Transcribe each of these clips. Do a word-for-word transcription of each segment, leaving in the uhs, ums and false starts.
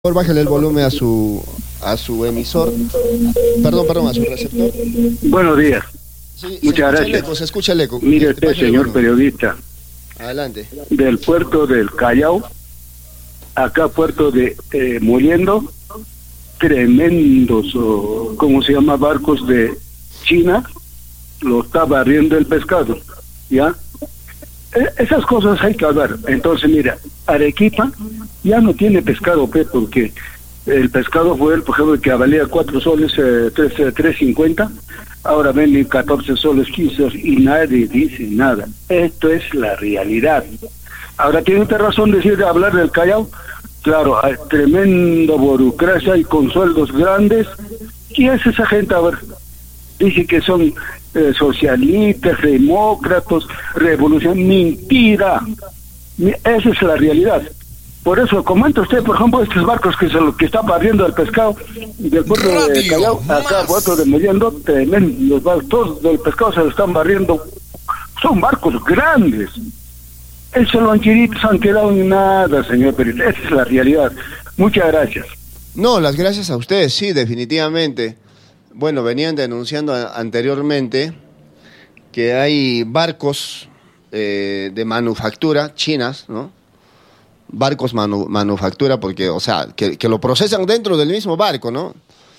Por bájale el volumen a su a su emisor, perdón, perdón, a su receptor. Buenos días. Sí, muchas se gracias. El eco, se escucha el eco. Mire Este, usted, señor periodista. Adelante. Del puerto del Callao, acá puerto de eh, Moliendo, tremendos, oh, ¿cómo se llama? Barcos de China, lo está barriendo el pescado, ¿ya? Eh, esas cosas hay que hablar. Entonces, mira, Arequipa ya no tiene pescado, pe, porque el pescado fue el, por ejemplo, que valía cuatro soles, eh, tres, eh, tres cincuenta, ahora venden catorce soles, quince, y nadie dice nada. Esto es la realidad. Ahora, ¿tiene usted razón decir de hablar del Callao? Claro, hay tremenda burocracia y con sueldos grandes. ¿Quién es esa gente? A ver, dice que son eh, socialistas, demócratas, revolución, mentira. Esa es la realidad. Por eso comenta usted, por ejemplo, estos barcos que, se, que están barriendo el pescado del puerto de Callao, acá puerto de Moliendo, los barcos todos del pescado se lo están barriendo. Son barcos grandes. Esos loncheritos han quedado en nada, señor periodista. Esa es la realidad. Muchas gracias. No, las gracias a ustedes, sí, definitivamente. Bueno, venían denunciando a, anteriormente que hay barcos eh, de manufactura chinas, ¿no? Barcos manu, manufactura, porque, o sea, que, que lo procesan dentro del mismo barco, ¿no?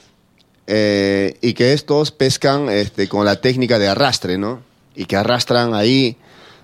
Eh, y que estos pescan este, con la técnica de arrastre, ¿no? Y que arrastran ahí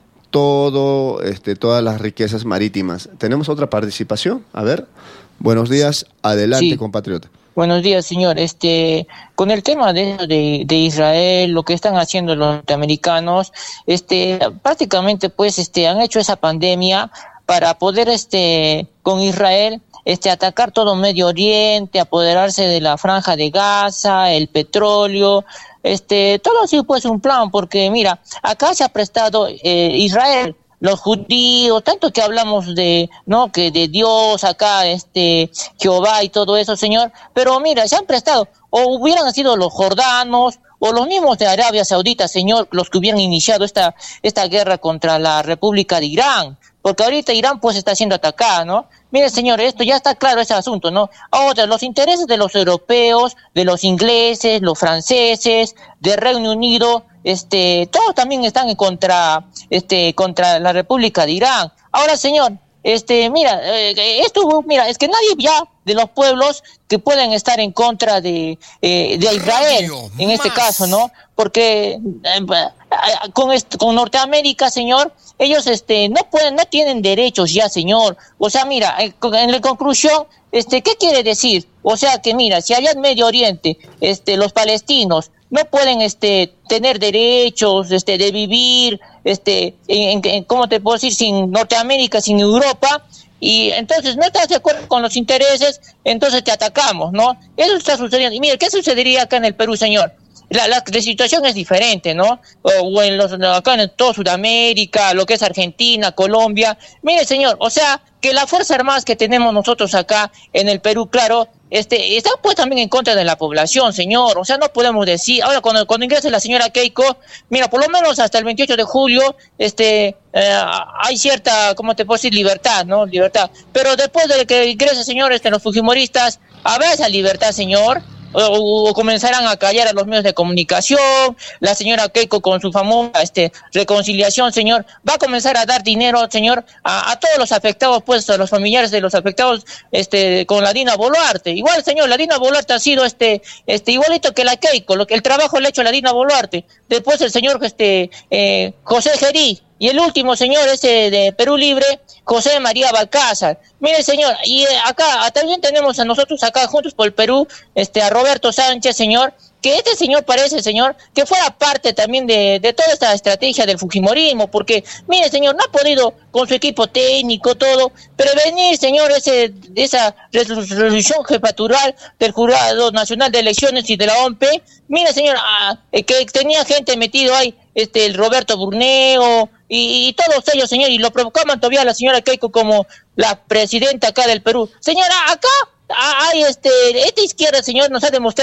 todo, este, todas las riquezas marítimas. ¿Tenemos otra participación? A ver. Buenos días. Adelante, sí, compatriota. Buenos días, señor. Este, con el tema de, de, de Israel, lo que están haciendo los norteamericanos, este, prácticamente, pues, este, han hecho esa pandemia para poder, este, con Israel, este, atacar todo Medio Oriente, apoderarse de la Franja de Gaza, el petróleo, este, todo así, pues, un plan, porque mira, acá se ha prestado eh, Israel, los judíos, tanto que hablamos de, no, que de Dios acá, este, Jehová y todo eso, señor, pero mira, se han prestado, o hubieran sido los jordanos, o los mismos de Arabia Saudita, señor, los que hubieran iniciado esta, esta guerra contra la República de Irán, porque ahorita Irán pues está siendo atacada, ¿no? Mire, señor, esto ya está claro ese asunto, ¿no? Ahora, los intereses de los europeos, de los ingleses, los franceses, del Reino Unido, este, todos también están en contra, este, contra la República de Irán. Ahora, señor, este, mira, eh, esto, mira, es que nadie ya de los pueblos que pueden estar en contra de, eh, de Israel, en este caso, ¿no? Porque eh, con, est- con Norteamérica, señor, ellos, este, no pueden, no tienen derechos ya, señor. O sea, mira, en, en la conclusión, este, ¿qué quiere decir? O sea, que mira, si allá en Medio Oriente, este, los palestinos no pueden, este, tener derechos, este, de vivir, este, en, en, en, ¿cómo te puedo decir? Sin Norteamérica, sin Europa, y entonces no estás de acuerdo con los intereses, entonces te atacamos, ¿no? Eso está sucediendo. Y mire, ¿qué sucedería acá en el Perú, señor? La, la, la situación es diferente, ¿no? O, o en los, acá en toda Sudamérica, lo que es Argentina, Colombia. Mire, señor, o sea, que las Fuerzas Armadas que tenemos nosotros acá en el Perú, claro, este, están pues también en contra de la población, señor. O sea, no podemos decir, ahora cuando, cuando ingrese la señora Keiko, mira, por lo menos hasta el veintiocho de julio, este, eh, hay cierta, ¿cómo te puedo decir? Libertad, ¿no? Libertad. Pero después de que ingrese, señor, este, los fujimoristas, habrá esa libertad, señor. O, o comenzarán a callar a los medios de comunicación. La señora Keiko con su famosa este, reconciliación, señor, va a comenzar a dar dinero, señor, a, a todos los afectados, pues, a los familiares de los afectados, este, con la Dina Boluarte. Igual, señor, la Dina Boluarte ha sido, este, este, igualito que la Keiko, lo que el trabajo le ha hecho la Dina Boluarte. Después el señor, este, eh, José Gerí. Y el último, señor, ese de Perú Libre, José María Balcázar. Mire, señor, y acá también tenemos a nosotros acá, Juntos por el Perú, este, a Roberto Sánchez, señor, que este señor parece, señor, que fuera parte también de, de toda esta estrategia del fujimorismo, porque, mire, señor, no ha podido con su equipo técnico, todo, prevenir, señor, ese, esa resolución jefatural del Jurado Nacional de Elecciones y de la O M P. Mire, señor, ah, que tenía gente metido ahí, este, el Roberto Burneo, y, y todos ellos, señor, y lo provocaban todavía a la señora Keiko como la presidenta acá del Perú. Señora, acá hay este, esta izquierda, señor, nos ha demostrado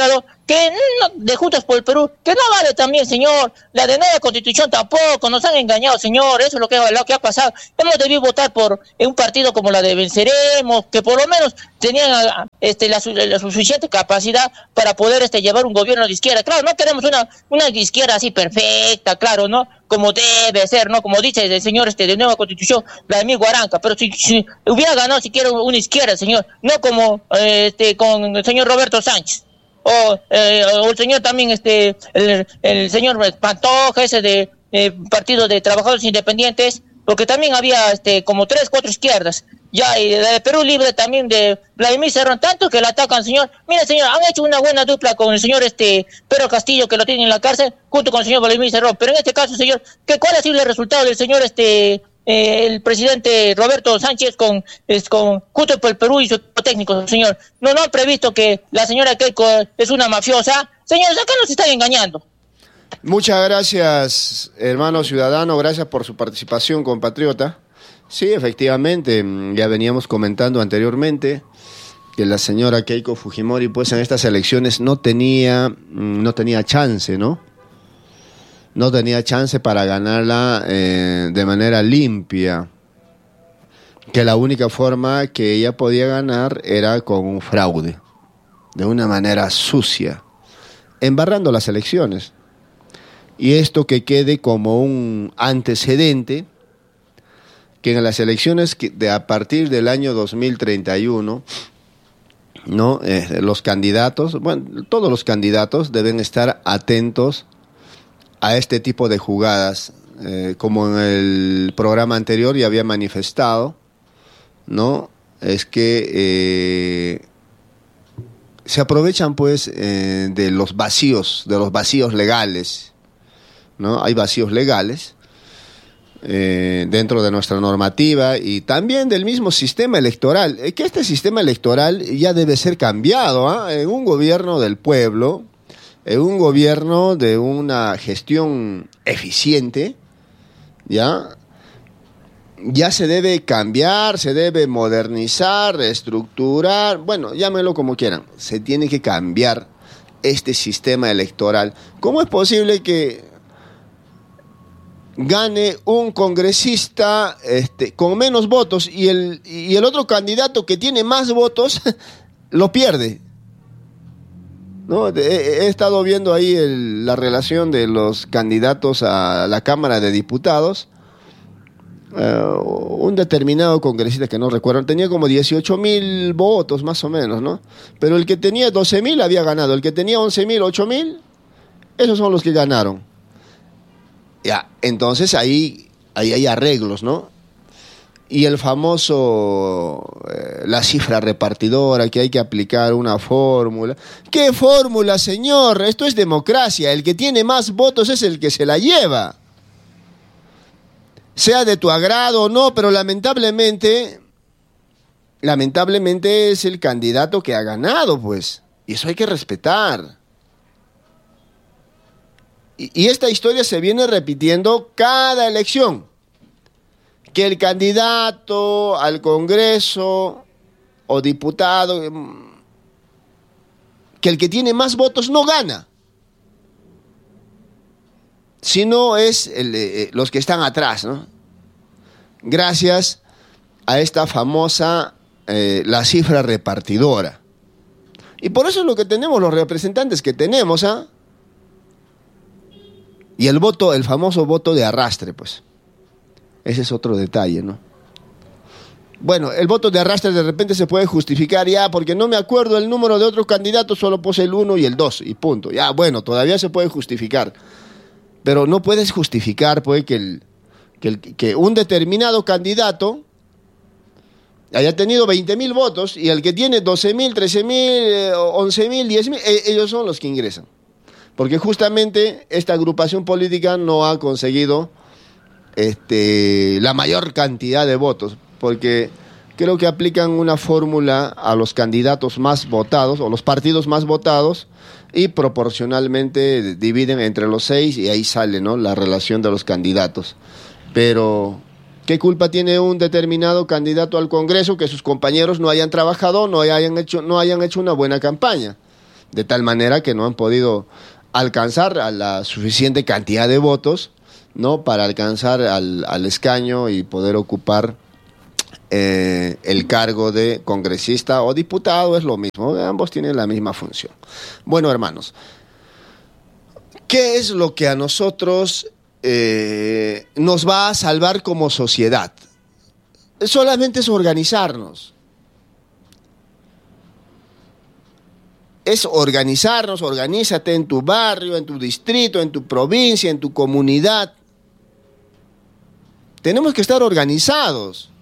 que no, de Juntos por el Perú, que no vale también, señor, la de nueva constitución tampoco, nos han engañado, señor, eso es lo que, lo que ha pasado. Hemos debido votar por un partido como la de Venceremos, que por lo menos tenían este, la, la suficiente capacidad para poder este, llevar un gobierno de izquierda. Claro, no queremos una, una izquierda así perfecta, claro, ¿no? Como debe ser, ¿no? Como dice el señor este de nueva constitución, Vladimir Guaranca, pero si, si hubiera siquiera una izquierda, señor, no como eh, este con el señor Roberto Sánchez, o, eh, o el señor también, este el, el señor Pantoja, ese de eh, Partido de Trabajadores Independientes, porque también había este como tres, cuatro izquierdas, ya, y de Perú Libre también de Vladimir Cerrón, tanto que le atacan, señor. Mire, señor, han hecho una buena dupla con el señor este Pedro Castillo, que lo tiene en la cárcel, junto con el señor Vladimir Cerrón, pero en este caso, señor, ¿qué, ¿cuál ha sido el resultado del señor este Eh, el presidente Roberto Sánchez con, es, con Juntos por el Perú y su equipo técnico, señor? No, no han previsto que la señora Keiko es una mafiosa. Señores, acá nos están engañando. Muchas gracias, hermano ciudadano, gracias por su participación, compatriota. Sí, efectivamente, ya veníamos comentando anteriormente que la señora Keiko Fujimori, pues en estas elecciones no tenía, no tenía chance, ¿no? No tenía chance para ganarla eh, de manera limpia, que la única forma que ella podía ganar era con un fraude, de una manera sucia, embarrando las elecciones. Y esto que quede como un antecedente, que en las elecciones de a partir del año dos mil treinta y uno, ¿no? Eh, los candidatos, bueno, todos los candidatos deben estar atentos a este tipo de jugadas, eh, como en el programa anterior ya había manifestado, ¿no? Es que eh, se aprovechan pues eh, de los vacíos, de los vacíos legales, ¿no? Hay vacíos legales eh, dentro de nuestra normativa y también del mismo sistema electoral, eh, que este sistema electoral ya debe ser cambiado, ¿eh? En un gobierno del pueblo, en un gobierno de una gestión eficiente, ya, ya se debe cambiar, se debe modernizar, reestructurar, bueno, llámenlo como quieran, se tiene que cambiar este sistema electoral. ¿Cómo es posible que gane un congresista este, con menos votos y el, y el otro candidato que tiene más votos lo pierde? No, he, he estado viendo ahí el, la relación de los candidatos a la Cámara de Diputados. Uh, un determinado congresista que no recuerdo, tenía como dieciocho mil votos más o menos, ¿no? Pero el que tenía doce mil había ganado, el que tenía once mil, ocho mil, esos son los que ganaron. Ya, entonces ahí, ahí hay arreglos, ¿no? Y el famoso, eh, la cifra repartidora, que hay que aplicar una fórmula. ¿Qué fórmula, señor? Esto es democracia. El que tiene más votos es el que se la lleva. Sea de tu agrado o no, pero lamentablemente, lamentablemente es el candidato que ha ganado, pues. Y eso hay que respetar. Y, y esta historia se viene repitiendo cada elección. Que el candidato al Congreso o diputado, que el que tiene más votos no gana, sino es el, eh, los que están atrás, ¿no? Gracias a esta famosa, eh, la cifra repartidora. Y por eso es lo que tenemos, los representantes que tenemos, ¿ah? Y el voto, el famoso voto de arrastre, pues. Ese es otro detalle, ¿no? Bueno, el voto de arrastre de repente se puede justificar ya, porque no me acuerdo el número de otro candidato, solo puse el uno y el dos, y punto. Ya, bueno, todavía se puede justificar. Pero no puedes justificar, pues, que, el, que, el, que un determinado candidato haya tenido veinte mil votos y el que tiene doce mil, trece mil, once mil, diez mil, ellos son los que ingresan. Porque justamente esta agrupación política no ha conseguido Este, la mayor cantidad de votos, porque creo que aplican una fórmula a los candidatos más votados o los partidos más votados y proporcionalmente dividen entre los seis y ahí sale, ¿no?, la relación de los candidatos. Pero ¿qué culpa tiene un determinado candidato al Congreso que sus compañeros no hayan trabajado, no hayan hecho, no hayan hecho una buena campaña? de tal manera que no han podido alcanzar a la suficiente cantidad de votos, ¿no?, para alcanzar al, al escaño y poder ocupar eh, el cargo de congresista o diputado. Es lo mismo, ambos tienen la misma función. Bueno, hermanos, ¿qué es lo que a nosotros eh, nos va a salvar como sociedad? Solamente es organizarnos. Es organizarnos, organízate en tu barrio, en tu distrito, en tu provincia, en tu comunidad. Tenemos que estar organizados.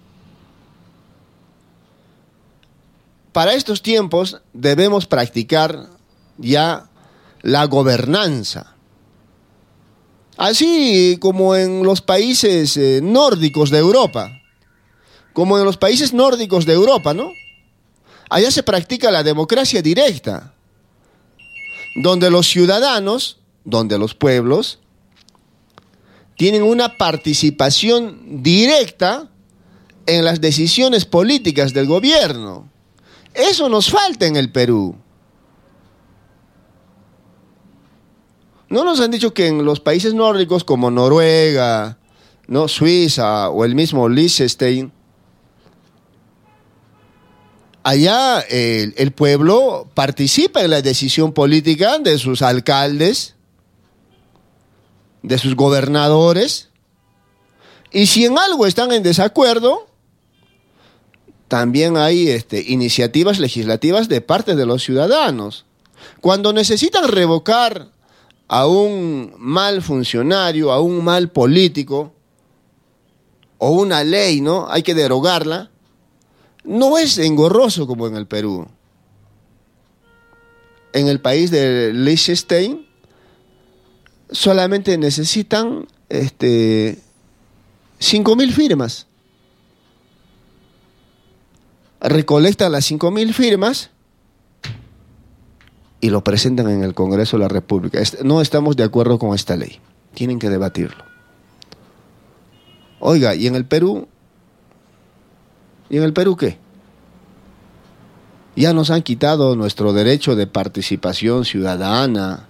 Para estos tiempos debemos practicar ya la gobernanza. Así como en los países eh, nórdicos de Europa. Como en los países nórdicos de Europa, ¿no? Allá se practica la democracia directa, donde los ciudadanos, donde los pueblos, tienen una participación directa en las decisiones políticas del gobierno. Eso nos falta en el Perú. ¿No nos han dicho que en los países nórdicos como Noruega, ¿no?, Suiza o el mismo Liechtenstein, allá el, el pueblo participa en la decisión política de sus alcaldes, de sus gobernadores, y si en algo están en desacuerdo, también hay este, iniciativas legislativas de parte de los ciudadanos. Cuando necesitan revocar a un mal funcionario, a un mal político, o una ley, ¿no?, hay que derogarla, no es engorroso como en el Perú. En el país de Liechtenstein solamente necesitan este, cinco mil firmas. Recolectan las cinco mil firmas y lo presentan en el Congreso de la República. No estamos de acuerdo con esta ley. Tienen que debatirlo. Oiga, ¿y en el Perú? ¿Y en el Perú qué? Ya nos han quitado nuestro derecho de participación ciudadana.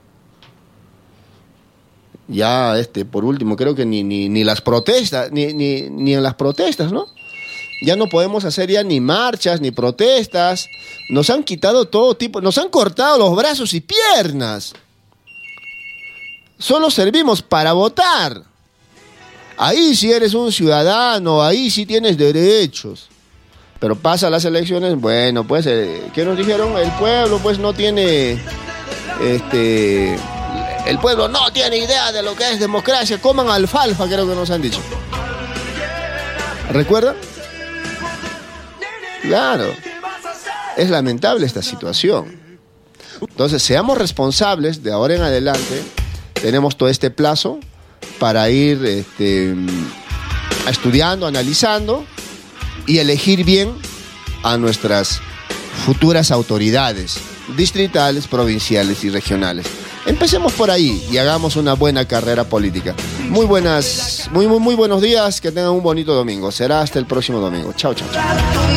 Ya, este, por último, creo que ni, ni, ni las protestas, ni, ni, ni en las protestas, ¿no? Ya no podemos hacer ya ni marchas, ni protestas. Nos han quitado todo tipo, nos han cortado los brazos y piernas. Solo servimos para votar. Ahí sí eres un ciudadano, ahí sí tienes derechos. Pero pasa las elecciones, bueno, pues, eh, ¿qué nos dijeron? El pueblo, pues, no tiene, este, el pueblo no tiene idea de lo que es democracia. Coman alfalfa, creo que nos han dicho. ¿Recuerdan? Claro. Es lamentable esta situación. Entonces, seamos responsables de ahora en adelante. Tenemos todo este plazo para ir este, estudiando, analizando y elegir bien a nuestras futuras autoridades distritales, provinciales y regionales. Empecemos por ahí y hagamos una buena carrera política. Muy buenas, muy, muy, muy buenos días, que tengan un bonito domingo. Será hasta el próximo domingo. Chao, chao, chao.